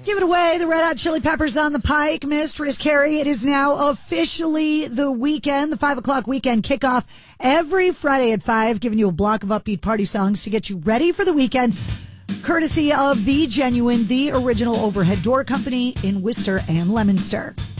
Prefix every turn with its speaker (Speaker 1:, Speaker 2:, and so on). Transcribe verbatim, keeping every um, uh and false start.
Speaker 1: Give it away. The Red Hot Chili Peppers on the pike. Mistress Carrie, it is now officially the weekend, the five o'clock weekend kickoff every Friday at five, giving you a block of upbeat party songs to get you ready for the weekend, courtesy of the genuine, the original Overhead Door Company in Worcester and Leominster.